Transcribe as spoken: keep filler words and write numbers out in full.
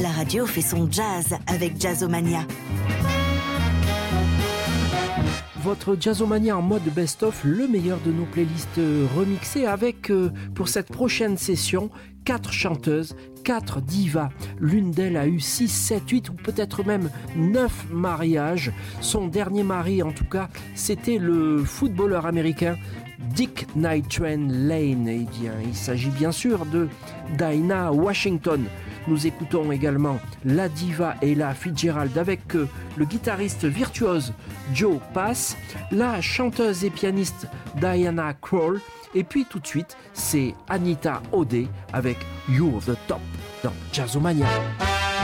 La radio fait son jazz avec Jazzomania. Votre Jazzomania en mode best-of, le meilleur de nos playlists remixées avec, euh, pour cette prochaine session, quatre chanteuses, quatre divas. L'une d'elles a eu six, sept, huit ou peut-être même neuf mariages. Son dernier mari, en tout cas, c'était le footballeur américain Dick Night Train Lane. Et bien, il s'agit bien sûr de Dinah Washington. Nous écoutons également la diva Ella Fitzgerald avec euh, le guitariste virtuose Joe Pass, la chanteuse et pianiste Diana Krall, et puis tout de suite, c'est Anita O'Day avec You're the Top dans Jazzomania.